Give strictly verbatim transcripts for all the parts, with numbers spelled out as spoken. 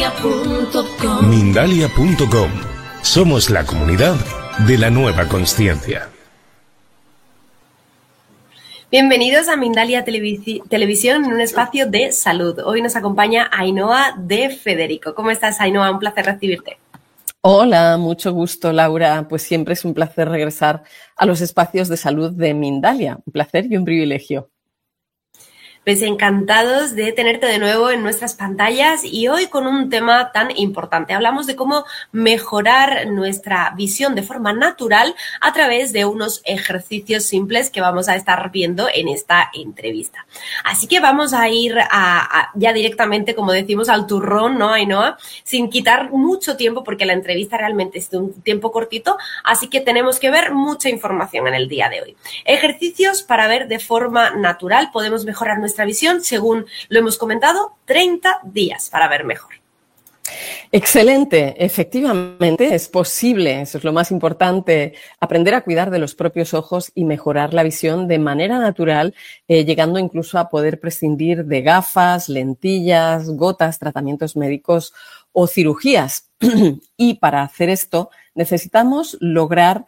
Mindalia punto com. Mindalia punto com. Somos la comunidad de la nueva consciencia. Bienvenidos a Mindalia Televisi- Televisión en un espacio de salud. Hoy nos acompaña Ainhoa de Federico. ¿Cómo estás, Ainhoa? Un placer recibirte. Hola, mucho gusto, Laura. Pues siempre es un placer regresar a los espacios de salud de Mindalia. Un placer y un privilegio. Pues encantados de tenerte de nuevo en nuestras pantallas y hoy con un tema tan importante. Hablamos de cómo mejorar nuestra visión de forma natural a través de unos ejercicios simples que vamos a estar viendo en esta entrevista. Así que vamos a ir a, a, ya directamente, como decimos, al turrón, ¿no, Ainhoa? Sin quitar mucho tiempo porque la entrevista realmente es de un tiempo cortito, así que tenemos que ver mucha información en el día de hoy. Ejercicios para ver de forma natural. Podemos mejorar nuestra visión, según lo hemos comentado, treinta días para ver mejor. Excelente, efectivamente es posible, eso es lo más importante, aprender a cuidar de los propios ojos y mejorar la visión de manera natural, eh, llegando incluso a poder prescindir de gafas, lentillas, gotas, tratamientos médicos o cirugías. Y para hacer esto necesitamos lograr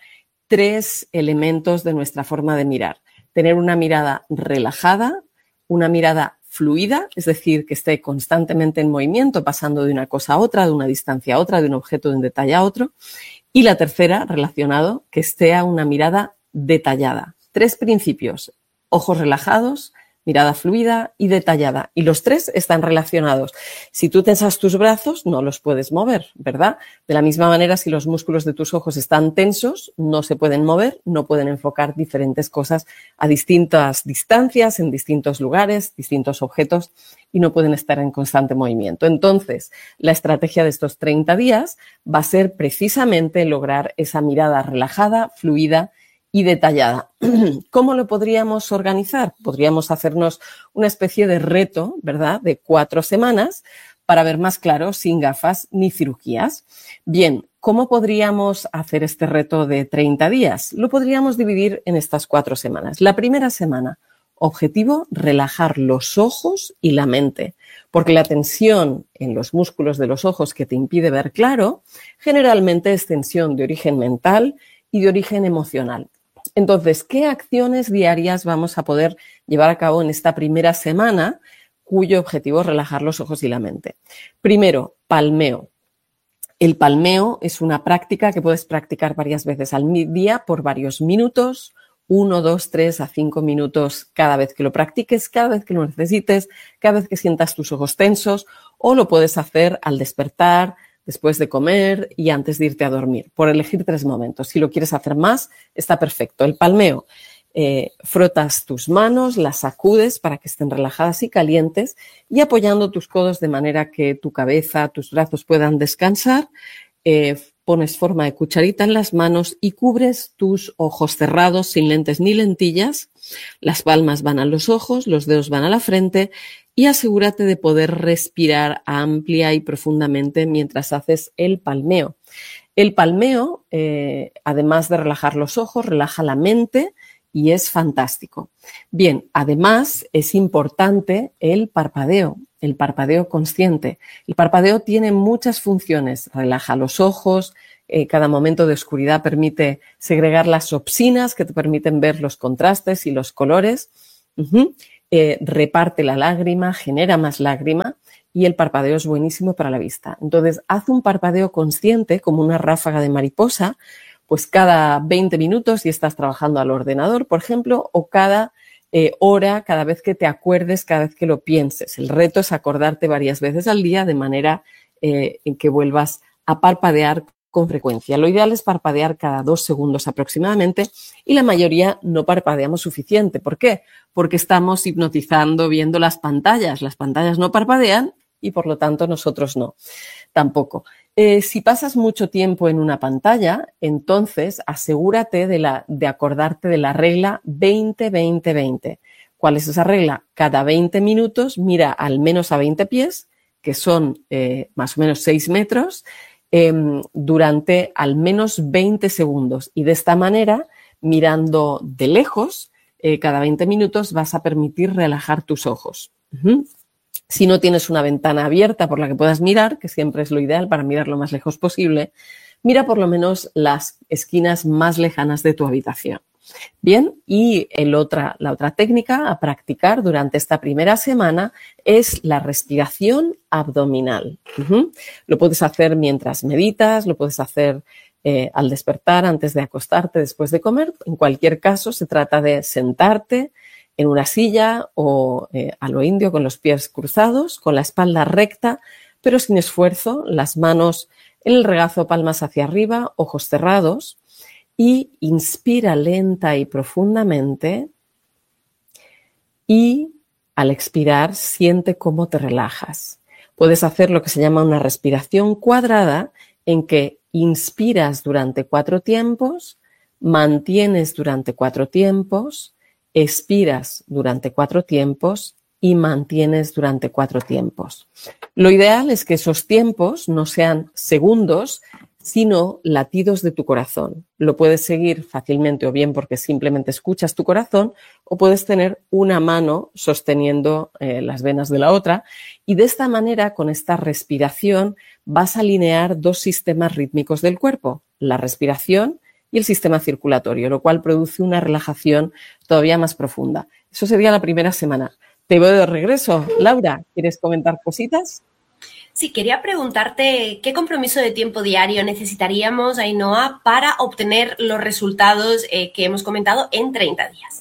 tres elementos de nuestra forma de mirar. Tener una mirada relajada, una mirada fluida, es decir, que esté constantemente en movimiento, pasando de una cosa a otra, de una distancia a otra, de un objeto, de un detalle a otro. Y la tercera, relacionado, que esté a una mirada detallada. Tres principios: ojos relajados, mirada fluida y detallada. Y los tres están relacionados. Si tú tensas tus brazos, no los puedes mover, ¿verdad? De la misma manera, si los músculos de tus ojos están tensos, no se pueden mover, no pueden enfocar diferentes cosas a distintas distancias, en distintos lugares, distintos objetos, y no pueden estar en constante movimiento. Entonces, la estrategia de estos treinta días va a ser precisamente lograr esa mirada relajada, fluida y detallada. ¿Cómo lo podríamos organizar? Podríamos hacernos una especie de reto, ¿verdad?, de cuatro semanas para ver más claro sin gafas ni cirugías. Bien, ¿cómo podríamos hacer este reto de treinta días? Lo podríamos dividir en estas cuatro semanas. La primera semana, objetivo, relajar los ojos y la mente, porque la tensión en los músculos de los ojos que te impide ver claro, generalmente es tensión de origen mental y de origen emocional. Entonces, ¿qué acciones diarias vamos a poder llevar a cabo en esta primera semana cuyo objetivo es relajar los ojos y la mente? Primero, palmeo. El palmeo es una práctica que puedes practicar varias veces al día por varios minutos, uno, dos, tres a cinco minutos cada vez que lo practiques, cada vez que lo necesites, cada vez que sientas tus ojos tensos, o lo puedes hacer al despertar, después de comer y antes de irte a dormir, por elegir tres momentos. Si lo quieres hacer más, está perfecto. El palmeo, eh, frotas tus manos, las sacudes para que estén relajadas y calientes y apoyando tus codos de manera que tu cabeza, tus brazos puedan descansar, eh, pones forma de cucharita en las manos y cubres tus ojos cerrados sin lentes ni lentillas. Las palmas van a los ojos, los dedos van a la frente y asegúrate de poder respirar amplia y profundamente mientras haces el palmeo. El palmeo, eh, además de relajar los ojos, relaja la mente y es fantástico. Bien, además es importante el parpadeo, el parpadeo consciente. El parpadeo tiene muchas funciones, relaja los ojos, eh, cada momento de oscuridad permite segregar las opsinas que te permiten ver los contrastes y los colores. Uh-huh. Eh, reparte la lágrima, genera más lágrima y el parpadeo es buenísimo para la vista. Entonces, haz un parpadeo consciente como una ráfaga de mariposa, pues cada veinte minutos si estás trabajando al ordenador, por ejemplo, o cada eh, hora, cada vez que te acuerdes, cada vez que lo pienses. El reto es acordarte varias veces al día de manera eh, en que vuelvas a parpadear con frecuencia. Lo ideal es parpadear cada dos segundos aproximadamente y la mayoría no parpadeamos suficiente. ¿Por qué? Porque estamos hipnotizando viendo las pantallas. Las pantallas no parpadean y por lo tanto nosotros no, tampoco. Eh, si pasas mucho tiempo en una pantalla, entonces asegúrate de, la, de acordarte de la regla veinte veinte veinte. ¿Cuál es esa regla? Cada veinte minutos mira al menos a veinte pies, que son eh, más o menos seis metros, Eh, durante al menos veinte segundos y de esta manera, mirando de lejos, eh, cada veinte minutos vas a permitir relajar tus ojos. Uh-huh. Si no tienes una ventana abierta por la que puedas mirar, que siempre es lo ideal para mirar lo más lejos posible, mira por lo menos las esquinas más lejanas de tu habitación. Bien, y el otra, la otra técnica a practicar durante esta primera semana es la respiración abdominal. Uh-huh. Lo puedes hacer mientras meditas, lo puedes hacer eh, al despertar, antes de acostarte, después de comer. En cualquier caso, se trata de sentarte en una silla o eh, a lo indio con los pies cruzados, con la espalda recta, pero sin esfuerzo, las manos en el regazo, palmas hacia arriba, ojos cerrados. Y inspira lenta y profundamente y al expirar siente cómo te relajas. Puedes hacer lo que se llama una respiración cuadrada en que inspiras durante cuatro tiempos, mantienes durante cuatro tiempos, expiras durante cuatro tiempos y mantienes durante cuatro tiempos. Lo ideal es que esos tiempos no sean segundos, sino latidos de tu corazón. Lo puedes seguir fácilmente o bien porque simplemente escuchas tu corazón o puedes tener una mano sosteniendo eh, las venas de la otra y de esta manera, con esta respiración, vas a alinear dos sistemas rítmicos del cuerpo, la respiración y el sistema circulatorio, lo cual produce una relajación todavía más profunda. Eso sería la primera semana. Te veo de regreso. Laura, ¿quieres comentar cositas? Sí, quería preguntarte qué compromiso de tiempo diario necesitaríamos, Ainhoa, para obtener los resultados eh, que hemos comentado en treinta días.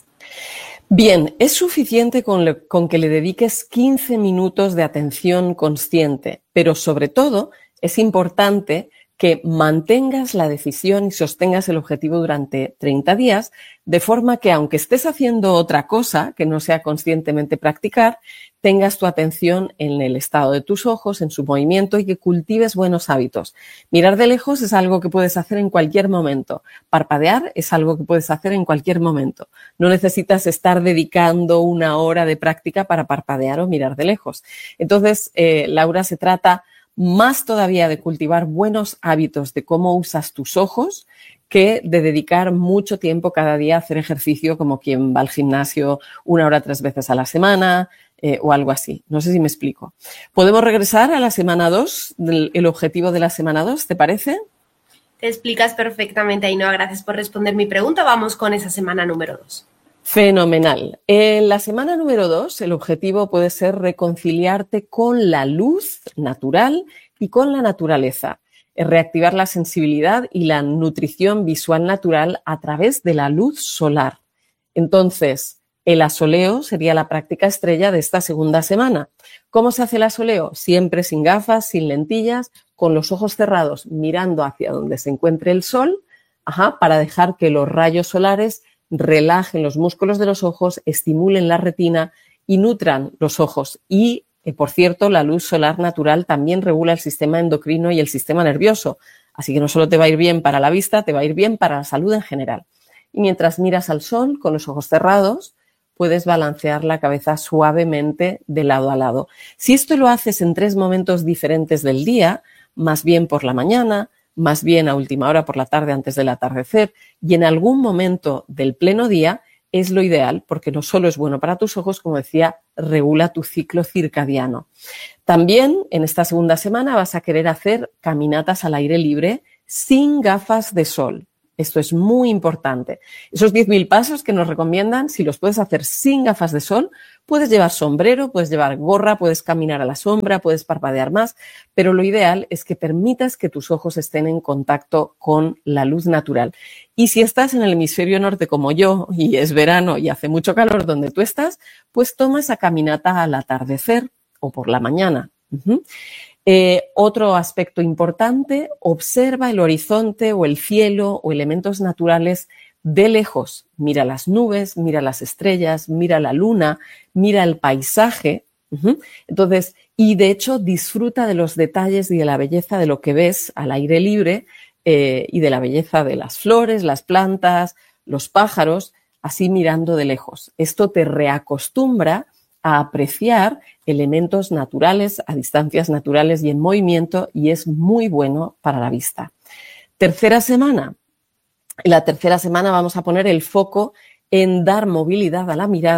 Bien, es suficiente con, le, con que le dediques quince minutos de atención consciente, pero sobre todo es importante que mantengas la decisión y sostengas el objetivo durante treinta días, de forma que aunque estés haciendo otra cosa que no sea conscientemente practicar, tengas tu atención en el estado de tus ojos, en su movimiento y que cultives buenos hábitos. Mirar de lejos es algo que puedes hacer en cualquier momento. Parpadear es algo que puedes hacer en cualquier momento. No necesitas estar dedicando una hora de práctica para parpadear o mirar de lejos. Entonces, eh, Laura, se trata más todavía de cultivar buenos hábitos de cómo usas tus ojos que de dedicar mucho tiempo cada día a hacer ejercicio como quien va al gimnasio una hora tres veces a la semana eh, o algo así. No sé si me explico. ¿Podemos regresar a la semana dos, el objetivo de la semana dos, te parece? Te explicas perfectamente, Ainhoa. Gracias por responder mi pregunta. Vamos con esa semana número dos. Fenomenal. En la semana número dos, el objetivo puede ser reconciliarte con la luz natural y con la naturaleza, reactivar la sensibilidad y la nutrición visual natural a través de la luz solar. Entonces, el asoleo sería la práctica estrella de esta segunda semana. ¿Cómo se hace el asoleo? Siempre sin gafas, sin lentillas, con los ojos cerrados, mirando hacia donde se encuentre el sol, ajá, para dejar que los rayos solares relajen los músculos de los ojos, estimulen la retina y nutran los ojos. Y, eh, por cierto, la luz solar natural también regula el sistema endocrino y el sistema nervioso. Así que no solo te va a ir bien para la vista, te va a ir bien para la salud en general. Y mientras miras al sol con los ojos cerrados, puedes balancear la cabeza suavemente de lado a lado. Si esto lo haces en tres momentos diferentes del día, más bien por la mañana, más bien a última hora por la tarde antes del atardecer y en algún momento del pleno día, es lo ideal porque no solo es bueno para tus ojos, como decía, regula tu ciclo circadiano. También en esta segunda semana vas a querer hacer caminatas al aire libre sin gafas de sol. Esto es muy importante. Esos diez mil pasos que nos recomiendan, si los puedes hacer sin gafas de sol, puedes llevar sombrero, puedes llevar gorra, puedes caminar a la sombra, puedes parpadear más, pero lo ideal es que permitas que tus ojos estén en contacto con la luz natural. Y si estás en el hemisferio norte como yo y es verano y hace mucho calor donde tú estás, pues toma esa caminata al atardecer o por la mañana. Uh-huh. Eh, otro aspecto importante, observa el horizonte o el cielo o elementos naturales de lejos. Mira las nubes, mira las estrellas, mira la luna, mira el paisaje. Uh-huh. Entonces, y de hecho disfruta de los detalles y de la belleza de lo que ves al aire libre eh, y de la belleza de las flores, las plantas, los pájaros, así mirando de lejos. Esto te reacostumbra a apreciar elementos naturales a distancias naturales y en movimiento y es muy bueno para la vista. Tercera semana. En la tercera semana vamos a poner el foco en dar movilidad a la mirada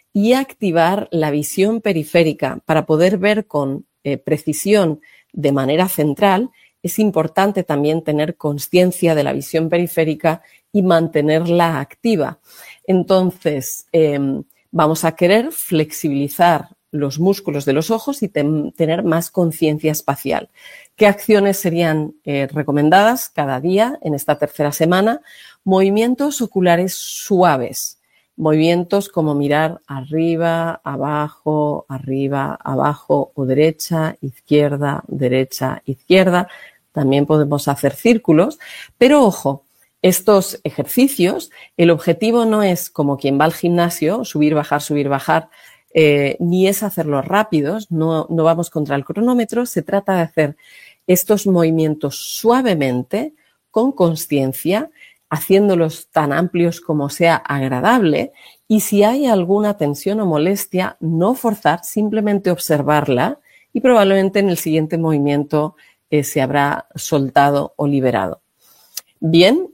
y activar la visión periférica para poder ver con eh, precisión de manera central. Es importante también tener consciencia de la visión periférica y mantenerla activa. Entonces, eh, vamos a querer flexibilizar los músculos de los ojos y ten, tener más conciencia espacial. ¿Qué acciones serían eh, recomendadas cada día en esta tercera semana? Movimientos oculares suaves. Movimientos como mirar arriba, abajo, arriba, abajo o derecha, izquierda, derecha, izquierda. También podemos hacer círculos, pero ojo, estos ejercicios, el objetivo no es como quien va al gimnasio, subir, bajar, subir, bajar, eh, ni es hacerlos rápidos, no, no vamos contra el cronómetro, se trata de hacer estos movimientos suavemente, con consciencia, haciéndolos tan amplios como sea agradable, y si hay alguna tensión o molestia, no forzar, simplemente observarla y probablemente en el siguiente movimiento eh, se habrá soltado o liberado. Bien,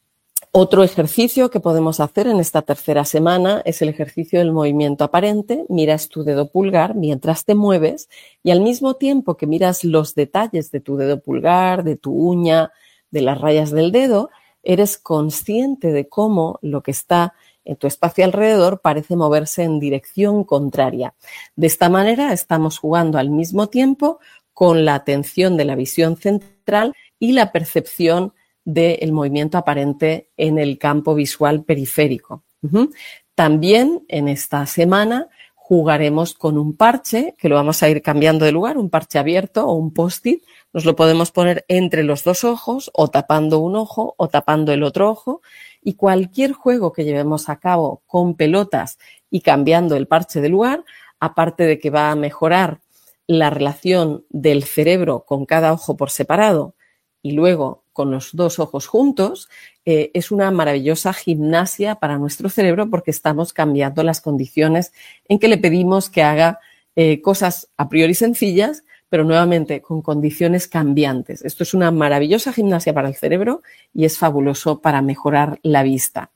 otro ejercicio que podemos hacer en esta tercera semana es el ejercicio del movimiento aparente. Miras tu dedo pulgar mientras te mueves y al mismo tiempo que miras los detalles de tu dedo pulgar, de tu uña, de las rayas del dedo, eres consciente de cómo lo que está en tu espacio alrededor parece moverse en dirección contraria. De esta manera estamos jugando al mismo tiempo con la atención de la visión central y la percepción del movimiento aparente en el campo visual periférico. Uh-huh. También en esta semana jugaremos con un parche, que lo vamos a ir cambiando de lugar, un parche abierto o un post-it. Nos lo podemos poner entre los dos ojos o tapando un ojo o tapando el otro ojo. Y cualquier juego que llevemos a cabo con pelotas y cambiando el parche de lugar, aparte de que va a mejorar la relación del cerebro con cada ojo por separado y luego con los dos ojos juntos, eh, es una maravillosa gimnasia para nuestro cerebro porque estamos cambiando las condiciones en que le pedimos que haga eh, cosas a priori sencillas, pero nuevamente con condiciones cambiantes. Esto es una maravillosa gimnasia para el cerebro y es fabuloso para mejorar la vista.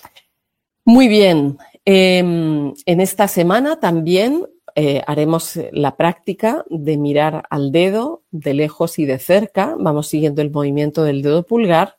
Muy bien, eh, en esta semana también Eh, haremos la práctica de mirar al dedo de lejos y de cerca. Vamos siguiendo el movimiento del dedo pulgar.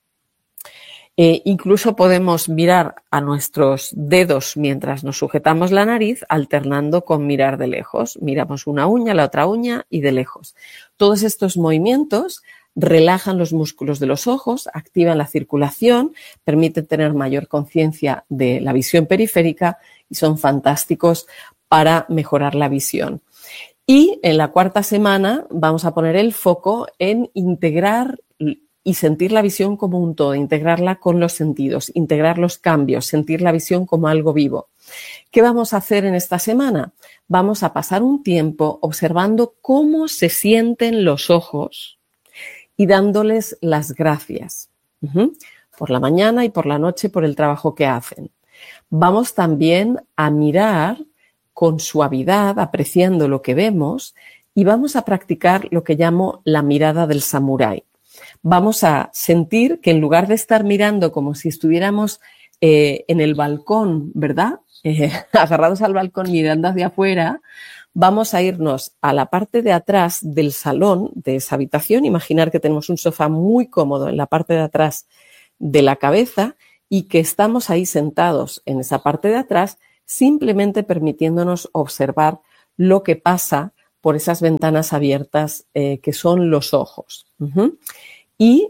Eh, incluso podemos mirar a nuestros dedos mientras nos sujetamos la nariz, alternando con mirar de lejos. Miramos una uña, la otra uña y de lejos. Todos estos movimientos relajan los músculos de los ojos, activan la circulación, permiten tener mayor conciencia de la visión periférica y son fantásticos para mejorar la visión. Y en la cuarta semana vamos a poner el foco en integrar y sentir la visión como un todo, integrarla con los sentidos, integrar los cambios, sentir la visión como algo vivo. ¿Qué vamos a hacer en esta semana? Vamos a pasar un tiempo observando cómo se sienten los ojos y dándoles las gracias. Uh-huh. Por la mañana y por la noche por el trabajo que hacen. Vamos también a mirar con suavidad, apreciando lo que vemos, y vamos a practicar lo que llamo la mirada del samurái. Vamos a sentir que en lugar de estar mirando como si estuviéramos eh, en el balcón, ¿verdad? Eh, agarrados al balcón mirando hacia afuera, vamos a irnos a la parte de atrás del salón de esa habitación. Imaginar que tenemos un sofá muy cómodo en la parte de atrás de la cabeza y que estamos ahí sentados en esa parte de atrás, simplemente permitiéndonos observar lo que pasa por esas ventanas abiertas eh, que son los ojos. Uh-huh. Y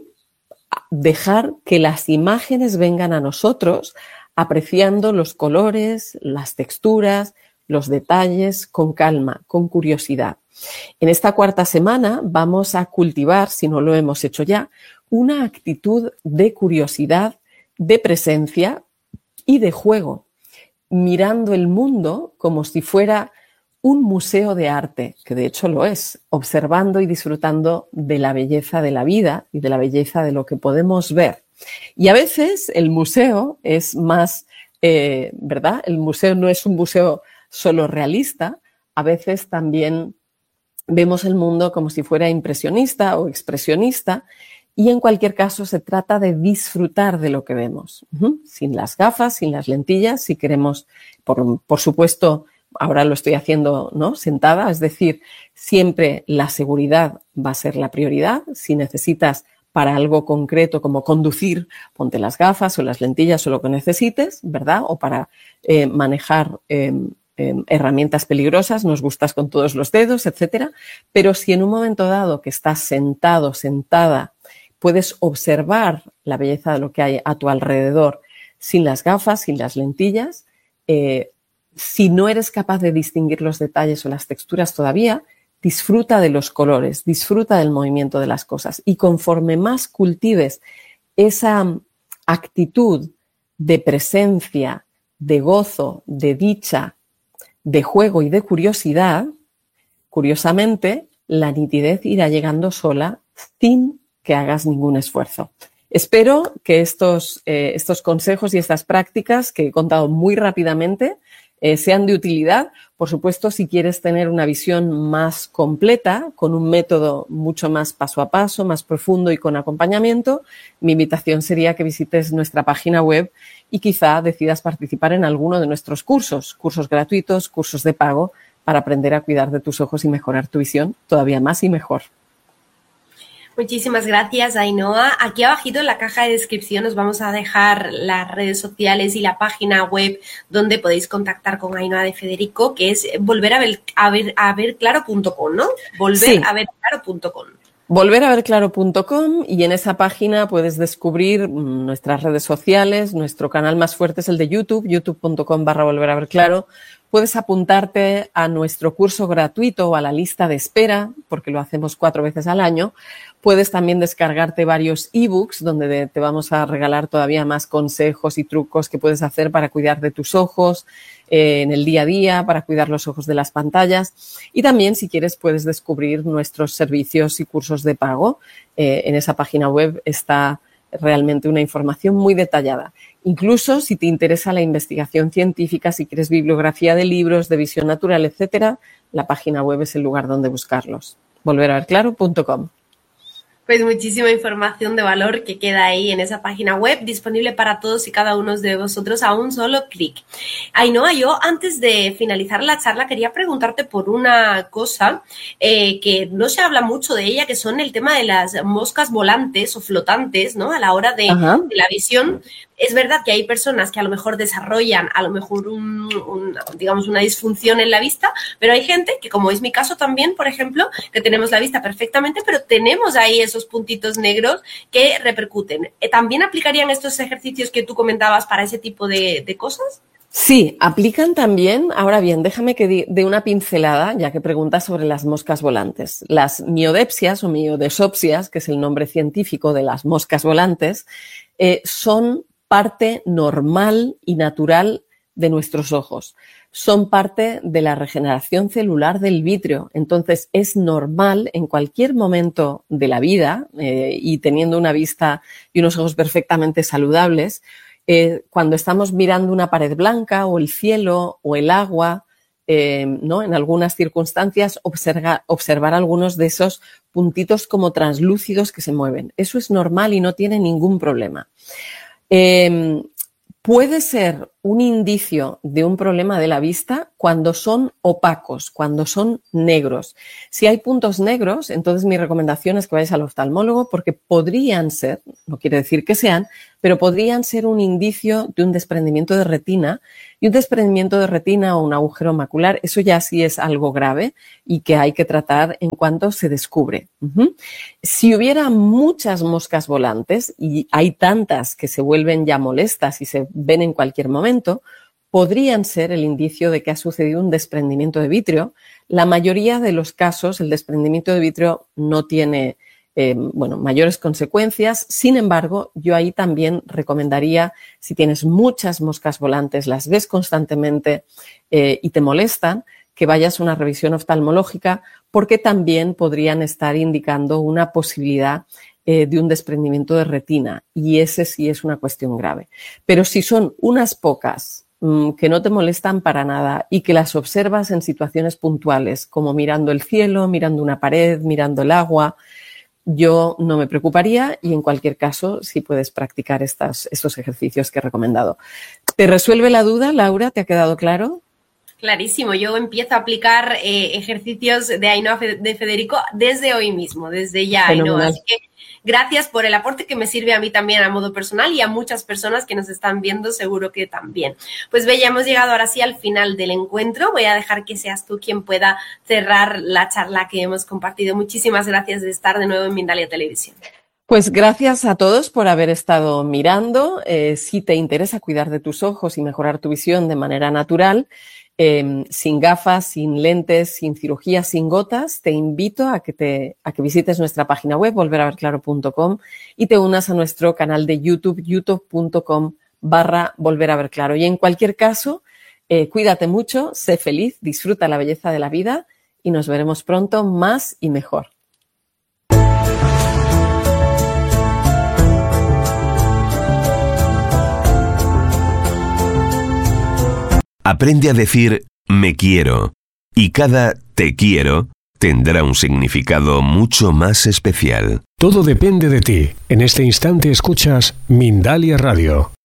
dejar que las imágenes vengan a nosotros apreciando los colores, las texturas, los detalles con calma, con curiosidad. En esta cuarta semana vamos a cultivar, si no lo hemos hecho ya, una actitud de curiosidad, de presencia y de juego, mirando el mundo como si fuera un museo de arte, que de hecho lo es, observando y disfrutando de la belleza de la vida y de la belleza de lo que podemos ver. Y a veces el museo es más, eh, ¿verdad? El museo no es un museo solo realista, a veces también vemos el mundo como si fuera impresionista o expresionista Y en cualquier caso se trata de disfrutar de lo que vemos, uh-huh. sin las gafas, sin las lentillas, si queremos, por, por supuesto, ahora lo estoy haciendo, ¿no?, sentada, es decir, siempre la seguridad va a ser la prioridad. Si necesitas para algo concreto como conducir, ponte las gafas o las lentillas o lo que necesites, ¿verdad? O para eh, manejar eh, eh, herramientas peligrosas, nos gustas con todos los dedos, etcétera. Pero si en un momento dado que estás sentado, sentada, puedes observar la belleza de lo que hay a tu alrededor sin las gafas, sin las lentillas. Eh, si no eres capaz de distinguir los detalles o las texturas todavía, disfruta de los colores, disfruta del movimiento de las cosas. Y conforme más cultives esa actitud de presencia, de gozo, de dicha, de juego y de curiosidad, curiosamente, la nitidez irá llegando sola sin que hagas ningún esfuerzo. Espero que estos, eh, estos consejos y estas prácticas que he contado muy rápidamente eh, sean de utilidad. Por supuesto, si quieres tener una visión más completa, con un método mucho más paso a paso, más profundo y con acompañamiento, mi invitación sería que visites nuestra página web y quizá decidas participar en alguno de nuestros cursos, cursos gratuitos, cursos de pago, para aprender a cuidar de tus ojos y mejorar tu visión todavía más y mejor. Muchísimas gracias, Ainhoa. Aquí abajito en la caja de descripción os vamos a dejar las redes sociales y la página web donde podéis contactar con Ainhoa de Federico, que es volver a ver, a ver, a ver claro punto com, ¿no? volver Sí. a ver claro punto com. volver a ver claro punto com, y en esa página puedes descubrir nuestras redes sociales. Nuestro canal más fuerte es el de YouTube, youtube punto com barra volver a ver claro. Puedes apuntarte a nuestro curso gratuito o a la lista de espera, porque lo hacemos cuatro veces al año. Puedes también descargarte varios ebooks donde te vamos a regalar todavía más consejos y trucos que puedes hacer para cuidar de tus ojos eh, en el día a día, para cuidar los ojos de las pantallas. Y también, si quieres, puedes descubrir nuestros servicios y cursos de pago. Eh, en esa página web está realmente una información muy detallada. Incluso si te interesa la investigación científica, si quieres bibliografía de libros, de visión natural, etcétera, la página web es el lugar donde buscarlos. volver a ver claro punto com. Pues muchísima información de valor que queda ahí en esa página web, disponible para todos y cada uno de vosotros a un solo clic. Ainhoa, yo antes de finalizar la charla quería preguntarte por una cosa eh, que no se habla mucho de ella, que son el tema de las moscas volantes o flotantes, ¿no? A la hora de, de la visión. Es verdad que hay personas que a lo mejor desarrollan a lo mejor un, un, digamos una disfunción en la vista, pero hay gente que, como es mi caso también, por ejemplo, que tenemos la vista perfectamente, pero tenemos ahí esos puntitos negros que repercuten. ¿También aplicarían estos ejercicios que tú comentabas para ese tipo de, de cosas? Sí, aplican también. Ahora bien, déjame que dé una pincelada, ya que preguntas sobre las moscas volantes. Las miodepsias o miodesopsias, que es el nombre científico de las moscas volantes, eh, son parte normal y natural de nuestros ojos. Son parte de la regeneración celular del vítreo. Entonces, es normal en cualquier momento de la vida eh, y teniendo una vista y unos ojos perfectamente saludables, eh, cuando estamos mirando una pared blanca o el cielo o el agua, eh, ¿no? En algunas circunstancias, observa, observar algunos de esos puntitos como translúcidos que se mueven. Eso es normal y no tiene ningún problema. Eh, puede ser un indicio de un problema de la vista cuando son opacos, cuando son negros. Si hay puntos negros, entonces mi recomendación es que vayas al oftalmólogo, porque podrían ser, no quiere decir que sean, pero podrían ser un indicio de un desprendimiento de retina, y un desprendimiento de retina o un agujero macular, eso ya sí es algo grave y que hay que tratar en cuanto se descubre. Uh-huh. Si hubiera muchas moscas volantes, y hay tantas que se vuelven ya molestas y se ven en cualquier momento, podrían ser el indicio de que ha sucedido un desprendimiento de vítreo. La mayoría de los casos, el desprendimiento de vítreo no tiene Eh, bueno, mayores consecuencias. Sin embargo, yo ahí también recomendaría, si tienes muchas moscas volantes, las ves constantemente eh, y te molestan, que vayas a una revisión oftalmológica, porque también podrían estar indicando una posibilidad eh, de un desprendimiento de retina, y ese sí es una cuestión grave. Pero si son unas pocas mmm, que no te molestan para nada y que las observas en situaciones puntuales, como mirando el cielo, mirando una pared, mirando el agua, yo no me preocuparía y en cualquier caso sí puedes practicar estas, estos ejercicios que he recomendado. ¿Te resuelve la duda, Laura? ¿Te ha quedado claro? Clarísimo, yo empiezo a aplicar eh, ejercicios de Ainhoa de Federico desde hoy mismo, desde ya, Ainhoa. Así que gracias por el aporte que me sirve a mí también a modo personal y a muchas personas que nos están viendo seguro que también. Pues Bella, hemos llegado ahora sí al final del encuentro. Voy a dejar que seas tú quien pueda cerrar la charla que hemos compartido. Muchísimas gracias de estar de nuevo en Mindalia Televisión. Pues gracias a todos por haber estado mirando. Eh, si te interesa cuidar de tus ojos y mejorar tu visión de manera natural, Eh, sin gafas, sin lentes, sin cirugía, sin gotas, te invito a que, te, a que visites nuestra página web, volver a ver claro punto com, y te unas a nuestro canal de YouTube, youtube punto com barra volver a ver claro. Y en cualquier caso, eh, cuídate mucho, sé feliz, disfruta la belleza de la vida y nos veremos pronto más y mejor. Aprende a decir me quiero y cada te quiero tendrá un significado mucho más especial. Todo depende de ti. En este instante escuchas Mindalia Radio.